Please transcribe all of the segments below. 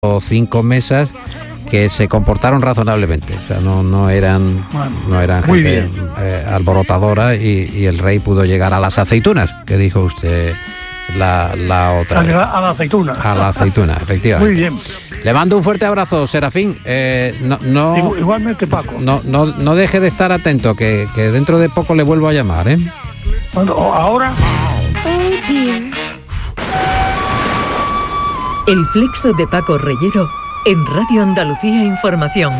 5 mesas que se comportaron razonablemente, o sea, no eran gente alborotadora y el rey pudo llegar a las aceitunas, que dijo usted la otra. A la aceituna. A la aceituna, efectivamente. Muy bien. Le mando un fuerte abrazo, Serafín. Igualmente, Paco. No deje de estar atento, que dentro de poco le vuelvo a llamar, ¿eh? Ahora. El flexo de Paco Reyero en Radio Andalucía Información.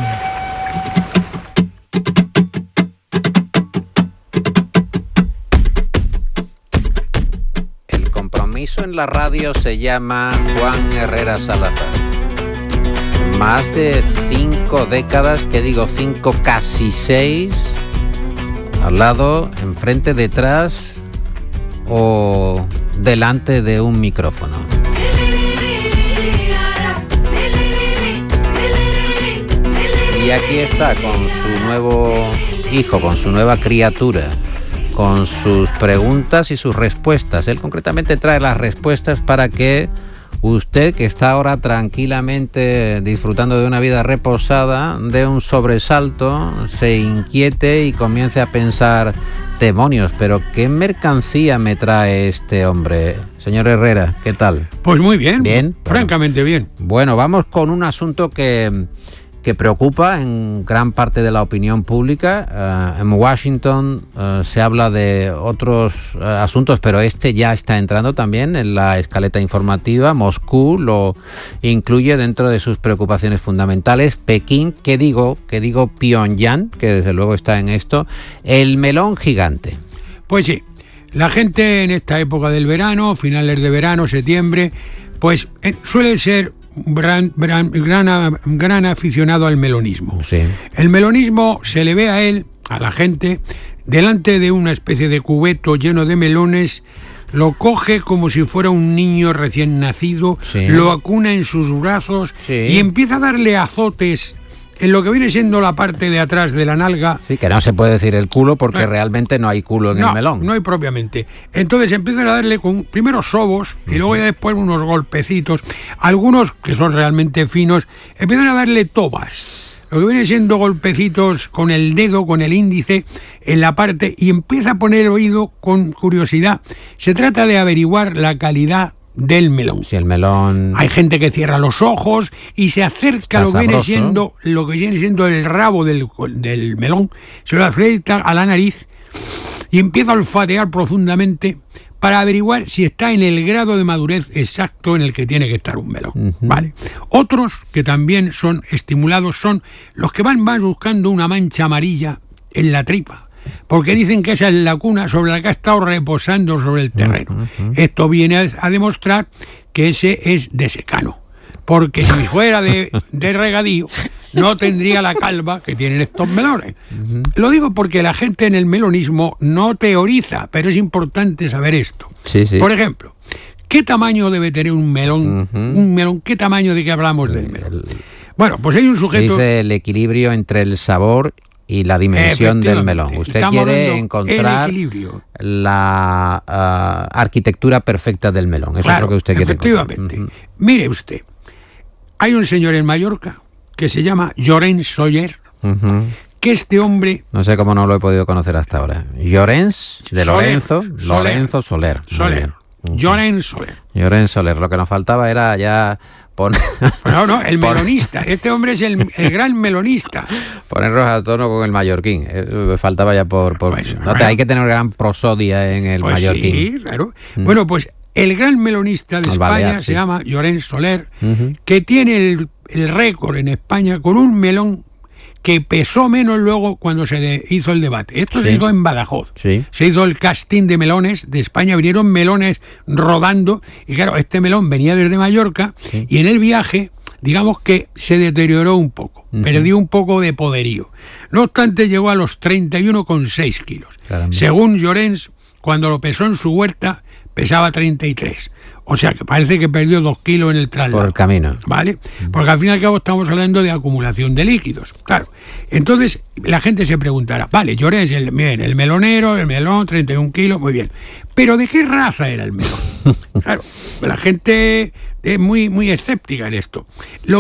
El compromiso en la radio se llama Juan Herrera Salazar. Más de 5 décadas, que digo 5, casi 6, al lado, enfrente, detrás o delante de un micrófono. Y aquí está con su nuevo hijo, con su nueva criatura, con sus preguntas y sus respuestas. Él concretamente trae las respuestas para que usted, que está ahora tranquilamente disfrutando de una vida reposada, dé un sobresalto, se inquiete y comience a pensar: demonios, pero ¿qué mercancía me trae este hombre? Señor Herrera, ¿qué tal? Pues muy bien. ¿Bien? Francamente bien. Bueno, vamos con un asunto que preocupa en gran parte de la opinión pública. En Washington se habla de otros asuntos, pero este ya está entrando también en la escaleta informativa. Moscú lo incluye dentro de sus preocupaciones fundamentales. Pekín, ¿qué digo Pyongyang, que desde luego está en esto. El melón gigante. Pues sí, la gente en esta época del verano, finales de verano, septiembre, pues suele ser gran aficionado al melonismo. Sí. El melonismo se le ve a la gente, delante de una especie de cubeto lleno de melones, lo coge como si fuera un niño recién nacido, sí, lo acuna en sus brazos, sí, y empieza a darle azotes en lo que viene siendo la parte de atrás de la nalga. Sí, que no se puede decir el culo porque realmente no hay culo en el melón. No hay propiamente. Entonces empiezan a darle con primero sobos y luego ya después unos golpecitos. Algunos, que son realmente finos, empiezan a darle tobas. Lo que viene siendo golpecitos con el dedo, con el índice, en la parte, y empieza a poner el oído con curiosidad. Se trata de averiguar la calidad del melón. Si el melón... Hay gente que cierra los ojos y se acerca a lo que viene siendo el rabo del melón, se lo acerca a la nariz y empieza a olfatear profundamente para averiguar si está en el grado de madurez exacto en el que tiene que estar un melón. Uh-huh. ¿Vale? Otros que también son estimulados son los que van buscando una mancha amarilla en la tripa, porque dicen que esa es la cuna sobre la que ha estado reposando sobre el terreno. Uh-huh. Esto viene a demostrar que ese es de secano, porque si fuera de regadío no tendría la calva que tienen estos melones. Uh-huh. Lo digo porque la gente en el melonismo no teoriza, pero es importante saber esto. Sí, sí. Por ejemplo, ¿qué tamaño debe tener un melón? Uh-huh. Un melón, ¿qué tamaño de qué hablamos del melón? Bueno, pues hay un sujeto... Dice el equilibrio entre el sabor y la dimensión del melón. Usted quiere encontrar la arquitectura perfecta del melón. Eso, claro, es lo que usted quiere encontrar. Efectivamente. Uh-huh. Mire usted, hay un señor en Mallorca que se llama Llorens Soler, uh-huh, que este hombre... No sé cómo no lo he podido conocer hasta ahora. Llorens, de Lorenzo Soler. Uh-huh. Llorens Soler. Llorens Soler. Lo que nos faltaba era ya... No, el melonista. Este hombre es el gran melonista. Ponernos a tono con el mallorquín. Faltaba ya pues, hay que tener gran prosodia en el mallorquín. Sí, claro. Bueno, pues el gran melonista de España Balear, se llama Llorens Soler, uh-huh, que tiene el récord en España con un melón que pesó menos luego cuando se hizo el debate. Esto se hizo en Badajoz. Sí. Se hizo el casting de melones de España, vinieron melones rodando, y claro, este melón venía desde Mallorca, sí, y en el viaje, digamos que se deterioró un poco, uh-huh, perdió un poco de poderío. No obstante, llegó a los 31,6 kilos. Caramba. Según Llorens, cuando lo pesó en su huerta, pesaba 33. O sea que parece que perdió 2 kilos en el traslado. Por el camino. ¿Vale? Porque al fin y al cabo estamos hablando de acumulación de líquidos. Claro. Entonces la gente se preguntará, vale, Llorens, el melonero, el melón, 31 kilos, muy bien. Pero ¿de qué raza era el melón? Claro, la gente es muy escéptica en esto. Lo